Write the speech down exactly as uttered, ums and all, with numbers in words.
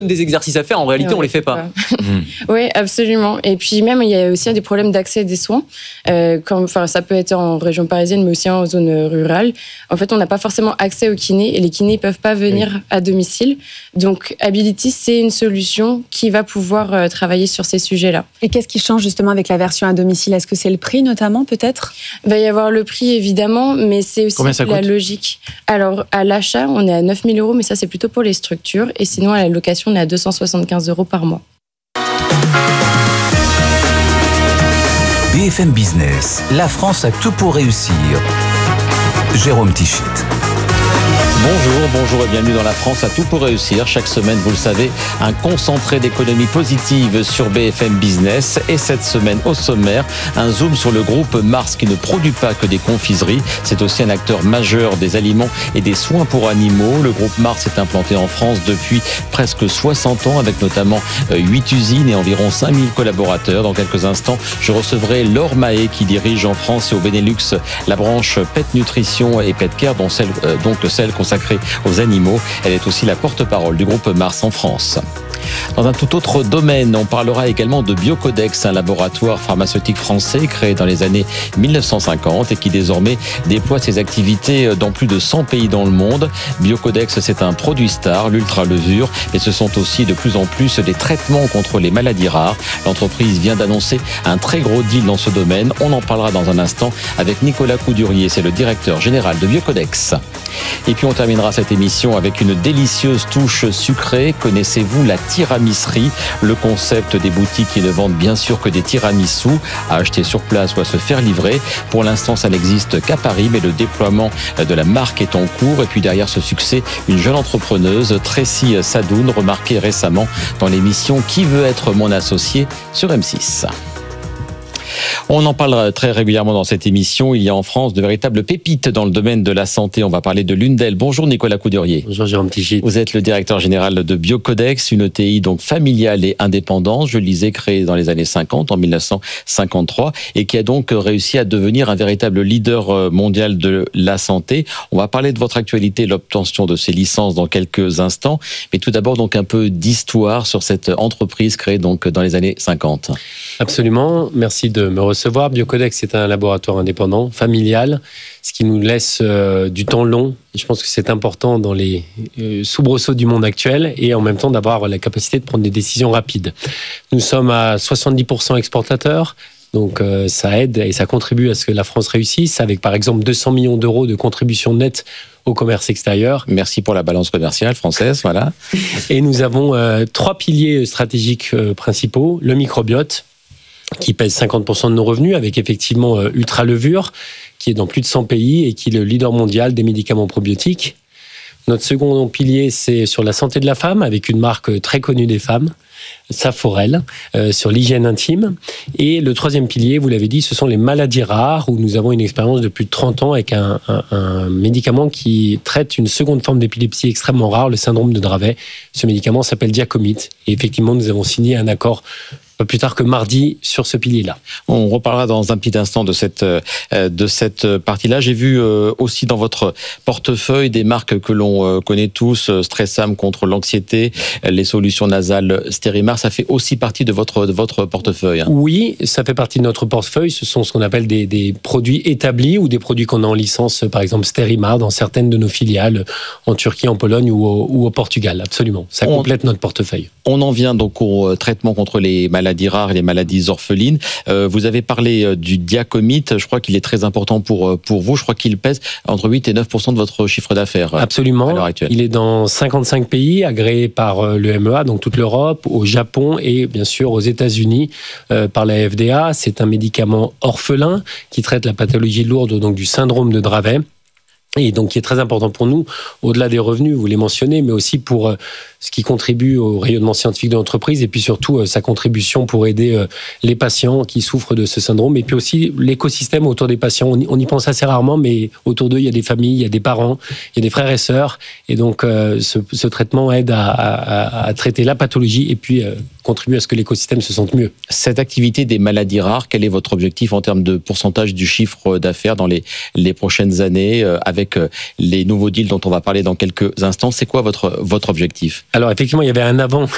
des exercices à faire, en réalité, ouais, on les fait pas. Mmh. Oui, absolument. Et puis même, il y a aussi des problèmes d'accès des soins. Euh, comme, enfin, ça peut être en région parisienne, mais aussi en zone rurale. En fait, on n'a pas forcément accès aux kinés et les kinés ne peuvent pas venir oui. à domicile. Donc, Ability, c'est une solution qui va pouvoir euh, travailler sur ces sujets-là. Et qu'est-ce qui change justement avec la version à domicile ? Est-ce que c'est le prix notamment, peut-être ? Il va y avoir le prix, évidemment, mais c'est aussi Combien ça la coûte ? logique. Alors, à l'achat, on est à neuf mille euros, mais ça, c'est plutôt pour les structures. Et sinon, à la location, on est à deux cent soixante-quinze euros par mois. B F M Business, la France a tout pour réussir. Jérôme Tichit. Bonjour, bonjour et bienvenue dans La France a tout pour réussir. Chaque semaine, vous le savez, un concentré d'économie positive sur B F M Business. Et cette semaine, au sommaire, un zoom sur le groupe Mars qui ne produit pas que des confiseries. C'est aussi un acteur majeur des aliments et des soins pour animaux. Le groupe Mars est implanté en France depuis presque soixante ans avec notamment huit usines et environ cinq mille collaborateurs. Dans quelques instants, je recevrai Laure Mahé qui dirige en France et au Benelux la branche Pet Nutrition et Pet Care, dont celle, euh, donc celle consacrée aux animaux. Elle est aussi la porte-parole du groupe Mars en France. Dans un tout autre domaine, on parlera également de Biocodex, un laboratoire pharmaceutique français créé dans les années mille neuf cent cinquante et qui désormais déploie ses activités dans plus de cent pays dans le monde. Biocodex, c'est un produit star, l'ultra-levure, et ce sont aussi de plus en plus des traitements contre les maladies rares. L'entreprise vient d'annoncer un très gros deal dans ce domaine. On en parlera dans un instant avec Nicolas Coudurier, c'est le directeur général de Biocodex. Et puis on terminera cette émission avec une délicieuse touche sucrée. Connaissez-vous la tiramisserie, le concept des boutiques qui ne vendent bien sûr que des tiramisu à acheter sur place ou à se faire livrer. Pour l'instant, ça n'existe qu'à Paris, mais le déploiement de la marque est en cours. Et puis derrière ce succès, une jeune entrepreneuse, Tracy Sadoun, remarquée récemment dans l'émission Qui veut être mon associé sur M six. On en parle très régulièrement dans cette émission. Il y a en France de véritables pépites dans le domaine de la santé. On va parler de l'une d'elles. Bonjour Nicolas Coudurier. Bonjour Jérôme Tichit. Vous êtes le directeur général de Biocodex, une E T I donc familiale et indépendante. Je le disais, créée dans les années cinquante, en mille neuf cent cinquante-trois, et qui a donc réussi à devenir un véritable leader mondial de la santé. On va parler de votre actualité, l'obtention de ces licences dans quelques instants. Mais tout d'abord donc un peu d'histoire sur cette entreprise créée donc dans les années cinquante. Absolument. Merci de me recevoir. Biocodex est un laboratoire indépendant, familial, ce qui nous laisse euh, du temps long. Je pense que c'est important dans les euh, soubresauts du monde actuel et en même temps d'avoir la capacité de prendre des décisions rapides. Nous sommes à soixante-dix pour cent exportateurs. Donc euh, ça aide et ça contribue à ce que la France réussisse, avec par exemple deux cents millions d'euros de contribution nette au commerce extérieur. Merci pour la balance commerciale française, voilà. Et nous avons euh, trois piliers stratégiques euh, principaux. Le microbiote, qui pèse cinquante pour cent de nos revenus, avec effectivement euh, Ultra-Levure, qui est dans plus de cent pays et qui est le leader mondial des médicaments probiotiques. Notre second pilier, c'est sur la santé de la femme, avec une marque très connue des femmes, Saforel, euh, sur l'hygiène intime. Et le troisième pilier, vous l'avez dit, ce sont les maladies rares, où nous avons une expérience de plus de trente ans avec un, un, un médicament qui traite une seconde forme d'épilepsie extrêmement rare, le syndrome de Dravet. Ce médicament s'appelle Diacomite. Et effectivement, nous avons signé un accord pas plus tard que mardi sur ce pilier-là. On reparlera dans un petit instant de cette, de cette partie-là. J'ai vu aussi dans votre portefeuille des marques que l'on connaît tous, Stressam contre l'anxiété, les solutions nasales Stérimar. Ça fait aussi partie de votre, de votre portefeuille. Oui, ça fait partie de notre portefeuille. Ce sont ce qu'on appelle des, des produits établis ou des produits qu'on a en licence, par exemple Stérimar, dans certaines de nos filiales, en Turquie, en Pologne ou au, ou au Portugal. Absolument. Ça on, complète notre portefeuille. On en vient donc au traitement contre les maladies rares et les maladies orphelines. Euh, vous avez parlé du Diacomite. Je crois qu'il est très important pour, pour vous. Je crois qu'il pèse entre huit et neuf pour cent de votre chiffre d'affaires. Absolument. À l'heure actuelle. Il est dans cinquante-cinq pays, agréé par le M E A, donc toute l'Europe, au Japon et bien sûr aux États-Unis euh, par la F D A. C'est un médicament orphelin qui traite la pathologie lourde donc du syndrome de Dravet. Et donc, qui est très important pour nous, au-delà des revenus, vous les mentionnez, mais aussi pour euh, ce qui contribue au rayonnement scientifique de l'entreprise, et puis surtout euh, sa contribution pour aider euh, les patients qui souffrent de ce syndrome, et puis aussi l'écosystème autour des patients. On y, on y pense assez rarement, mais autour d'eux, il y a des familles, il y a des parents, il y a des frères et sœurs, et donc euh, ce, ce traitement aide à, à, à traiter la pathologie, et puis euh, contribue à ce que l'écosystème se sente mieux. Cette activité des maladies rares, quel est votre objectif en termes de pourcentage du chiffre d'affaires dans les, les prochaines années, euh, avec avec les nouveaux deals dont on va parler dans quelques instants. C'est quoi votre, votre objectif ? Alors effectivement, il y avait un avant